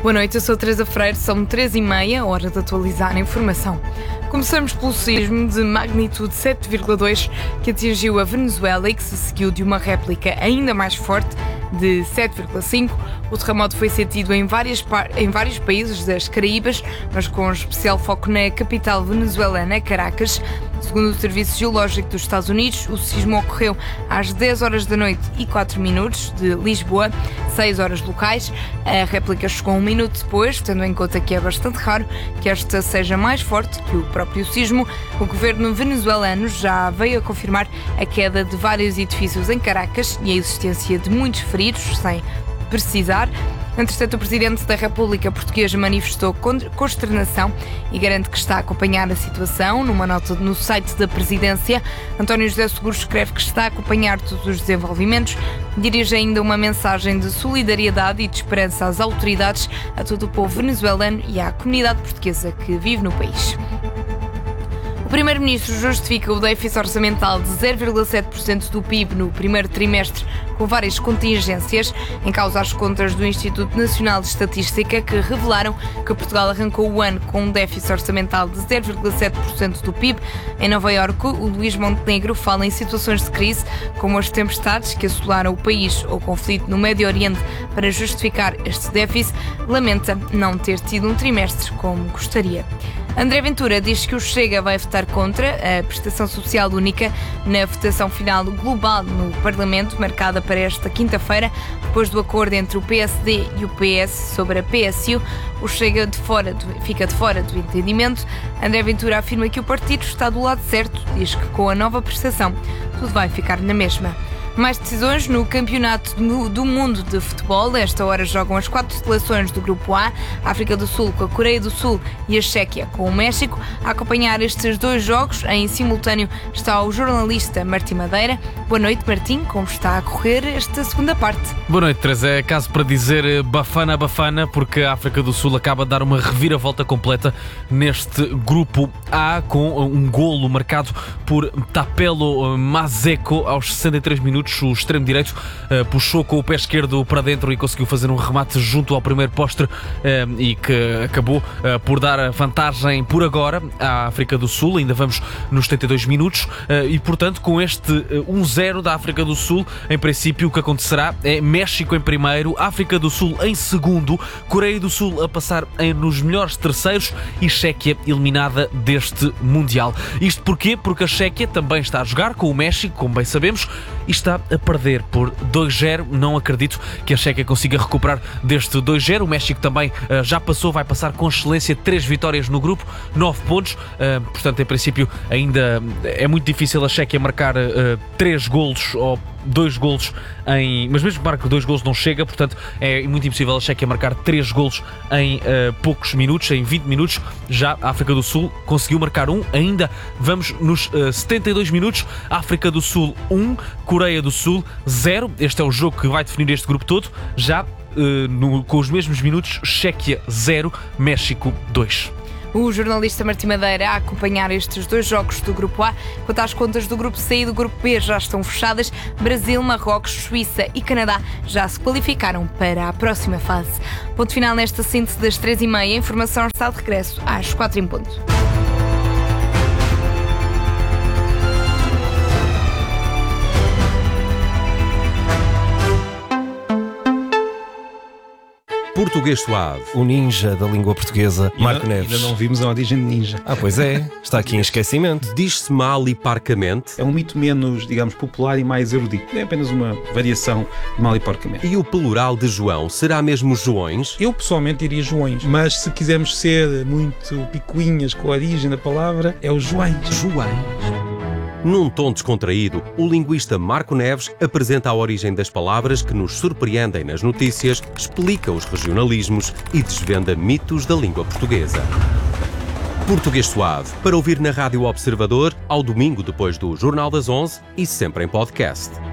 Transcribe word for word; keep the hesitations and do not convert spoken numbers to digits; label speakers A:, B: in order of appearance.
A: Boa noite, eu sou a Teresa Freire, são três e meia, hora de atualizar a informação. Começamos pelo sismo de magnitude sete vírgula dois que atingiu a Venezuela e que se seguiu de uma réplica ainda mais forte de sete vírgula cinco. O terremoto foi sentido em, várias par- em vários países das Caraíbas, mas com especial foco na capital venezuelana, Caracas. Segundo o Serviço Geológico dos Estados Unidos, o sismo ocorreu às dez horas da noite e quatro minutos de Lisboa, seis horas locais. A réplica chegou um minuto depois, tendo em conta que é bastante raro que esta seja mais forte que o próprio sismo. O governo venezuelano já veio a confirmar a queda de vários edifícios em Caracas e a existência de muitos feridos, sem precisar. Entretanto, o Presidente da República Portuguesa manifestou consternação e garante que está a acompanhar a situação. Numa nota no site da Presidência, António José Seguro escreve que está a acompanhar todos os desenvolvimentos. Dirige ainda uma mensagem de solidariedade e de esperança às autoridades, a todo o povo venezuelano e à comunidade portuguesa que vive no país. O Primeiro-Ministro justifica o déficit orçamental de zero vírgula sete por cento do P I B no primeiro trimestre com várias contingências, em causa as contas do Instituto Nacional de Estatística, que revelaram que Portugal arrancou o ano com um déficit orçamental de zero vírgula sete por cento do P I B. Em Nova Iorque, o Luís Montenegro fala em situações de crise, como as tempestades que assolaram o país ou o conflito no Médio Oriente, para justificar este déficit. Lamenta não ter tido um trimestre como gostaria. André Ventura diz que o Chega vai votar contra a prestação social única na votação final global no Parlamento, marcada para esta quinta-feira, depois do acordo entre o P S D e o P S sobre a P S U. O Chega de fora do, fica de fora do entendimento. André Ventura afirma que o partido está do lado certo, diz que com a nova prestação tudo vai ficar na mesma. Mais decisões no Campeonato do Mundo de Futebol. Esta hora jogam as quatro seleções do Grupo A, a África do Sul com a Coreia do Sul e a Chequia com o México. A acompanhar estes dois jogos em simultâneo está o jornalista Martim Madeira. Boa noite, Martim, como está a correr esta segunda parte?
B: Boa noite, Teresa. É caso para dizer bafana bafana, porque a África do Sul acaba de dar uma reviravolta completa neste Grupo A, com um golo marcado por Tapelo Mazeko aos sessenta e três minutos. O extremo direito uh, puxou com o pé esquerdo para dentro e conseguiu fazer um remate junto ao primeiro poste uh, e que acabou uh, por dar a vantagem por agora à África do Sul. Ainda vamos nos setenta e dois minutos uh, e, portanto, com este uh, um zero da África do Sul, em princípio o que acontecerá é México em primeiro, África do Sul em segundo, Coreia do Sul a passar em, nos melhores terceiros e Chequia eliminada deste Mundial. Isto porquê? Porque a Chequia também está a jogar com o México, como bem sabemos, e está a perder por dois zero. Não acredito que a Chequia consiga recuperar deste dois zero. O México também uh, já passou, vai passar com excelência, três vitórias no grupo, nove pontos. Uh, portanto, em princípio, ainda é muito difícil a Chequia marcar três golos ou dois golos em... Mas mesmo que marque dois golos não chega, portanto é muito impossível a Chequia marcar três golos em uh, poucos minutos, em vinte minutos. Já a África do Sul conseguiu marcar um. Ainda vamos nos uh, setenta e dois minutos. África do Sul um, Coreia do Sul zero. Este é o jogo que vai definir este grupo todo. Já uh, no, com os mesmos minutos, Chequia zero, México dois.
A: O jornalista Martim Madeira a acompanhar estes dois jogos do Grupo A. Quanto às contas do Grupo C e do Grupo B já estão fechadas. Brasil, Marrocos, Suíça e Canadá já se qualificaram para a próxima fase. Ponto final nesta síntese das três e meia. Informação está de regresso às quatro em ponto.
C: Português Suave, o ninja da língua portuguesa,
D: E
C: Marco
D: ainda,
C: Neves.
D: Ainda não vimos a origem de ninja.
C: Ah, pois é, está aqui em esquecimento. Diz-se mal e parcamente.
D: É um mito menos, digamos, popular e mais erudito. É apenas uma variação de mal e porcamente.
C: E o plural de João será mesmo Joões?
D: Eu pessoalmente diria Joões, mas se quisermos ser muito picuinhas com a origem da palavra, é o Joões.
C: Joões. Num tom descontraído, o linguista Marco Neves apresenta a origem das palavras que nos surpreendem nas notícias, explica os regionalismos e desvenda mitos da língua portuguesa. Português Suave, para ouvir na Rádio Observador, ao domingo depois do Jornal das onze e sempre em podcast.